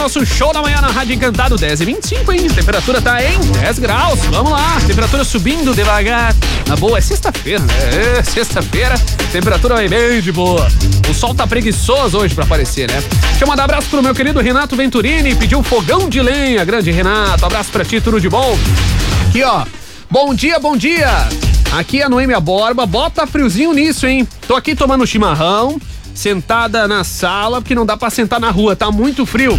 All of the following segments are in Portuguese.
Nosso show da manhã na Rádio Encantado, 10h25, hein? Temperatura tá em 10 graus. Vamos lá, temperatura subindo devagar. Na boa, é sexta-feira, né? É sexta-feira, temperatura vai bem de boa. O sol tá preguiçoso hoje pra aparecer, né? Deixa eu mandar um abraço pro meu querido Renato Venturini, pediu fogão de lenha. Grande Renato, abraço pra ti, tudo de bom? Aqui, ó. Bom dia, bom dia. Aqui é a Noêmia Borba, bota friozinho nisso, hein? Tô aqui tomando chimarrão, sentada na sala, porque não dá pra sentar na rua, tá muito frio.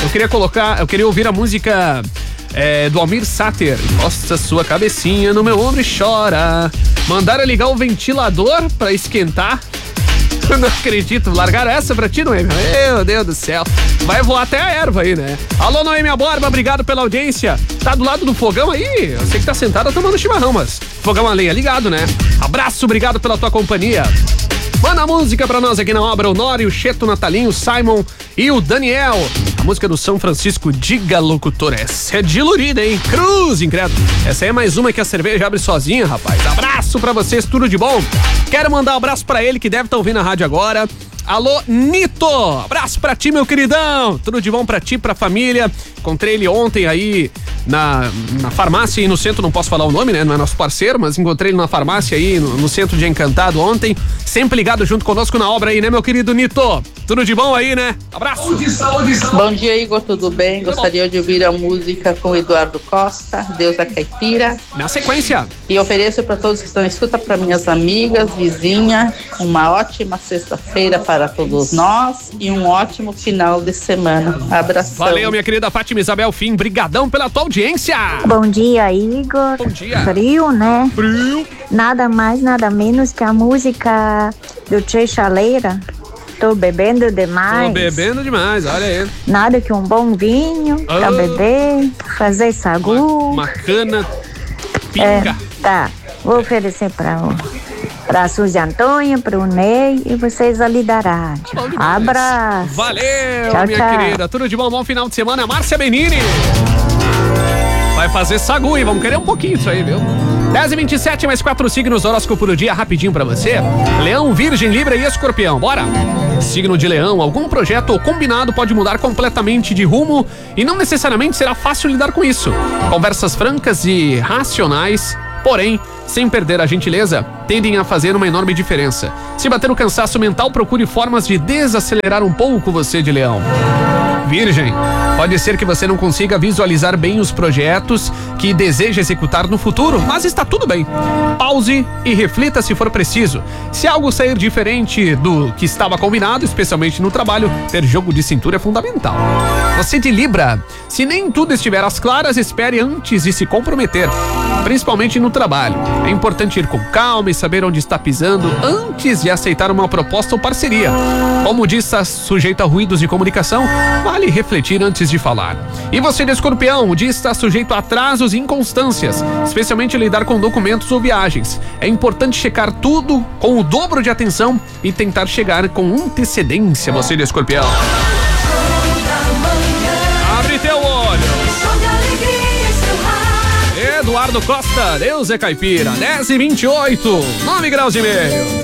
Eu queria ouvir a música do Almir Sater. Encosta sua cabecinha no meu ombro e chora. Mandaram ligar o ventilador pra esquentar. Eu não acredito, largaram essa pra ti, Noêmia? Meu Deus do céu. Vai voar até a erva aí, né? Alô, Noêmia Borba, obrigado pela audiência. Tá do lado do fogão aí? Eu sei que tá sentada tomando chimarrão, mas fogão a lenha ligado, né? Abraço, obrigado pela tua companhia. Manda a música pra nós aqui na obra, o Nori, o Cheto, o Natalinho, o Simon e o Daniel. A música do São Francisco, Diga Locutor. Essa é dilurida, hein? Cruz, incrédulo. Essa aí é mais uma que a cerveja abre sozinha, rapaz. Abraço pra vocês, tudo de bom. Quero mandar um abraço pra ele que deve estar ouvindo a rádio agora. Alô, Nito! Abraço pra ti, meu queridão! Tudo de bom pra ti, pra família. Encontrei ele ontem aí na farmácia e no centro, não posso falar o nome, né? Não é nosso parceiro, mas encontrei ele na farmácia aí no centro de Encantado ontem. Sempre ligado junto conosco na obra aí, né, meu querido Nito? Tudo de bom aí, né? Abraço! Saúde. Bom dia, Igor, tudo bem? Gostaria de ouvir a música com o Eduardo Costa, Deus da Caipira. Na sequência. E ofereço para todos que estão em escuta, para minhas amigas, vizinha, uma ótima sexta-feira para todos nós e um ótimo final de semana. Abração. Valeu, minha querida Fátima Isabel Fim, brigadão pela tua audiência. Bom dia, Igor. Bom dia. Frio, né? Frio. Nada mais, nada menos que a música do Tchê Chaleira. Tô bebendo demais. Tô bebendo demais, olha aí. Nada que um bom vinho pra beber, fazer sagu. Uma cana pinga. Tá, vou oferecer pra Suzy Antônia, pro Ney e vocês ali da rádio. Abraço. Valeu, tchau, minha tchau. querida. Tudo de bom, bom final de semana. Márcia Benini vai fazer sagu e vamos querer um pouquinho isso aí, viu? 10h27, mais 4 signos, horóscopo do dia, rapidinho pra você. Leão, Virgem, Libra e Escorpião, bora! Signo de Leão, algum projeto ou combinado pode mudar completamente de rumo e não necessariamente será fácil lidar com isso. Conversas francas e racionais, porém, sem perder a gentileza, tendem a fazer uma enorme diferença. Se bater o cansaço mental, procure formas de desacelerar um pouco você de Leão. Virgem, pode ser que você não consiga visualizar bem os projetos que deseja executar no futuro, mas está tudo bem. Pause e reflita se for preciso. Se algo sair diferente do que estava combinado, especialmente no trabalho, ter jogo de cintura é fundamental. Você de Libra, se nem tudo estiver às claras, espere antes de se comprometer, principalmente no trabalho. É importante ir com calma e saber onde está pisando antes de aceitar uma proposta ou parceria. Como diz, está sujeito a ruídos de comunicação, vale refletir antes de falar. E você de Escorpião, o dia está sujeito a atrasos e inconstâncias, especialmente lidar com documentos ou viagens. É importante checar tudo com o dobro de atenção e tentar chegar com antecedência, você de Escorpião. Abre teu olho. Eduardo Costa, Deus é Caipira, 10h28, 9 graus e meio.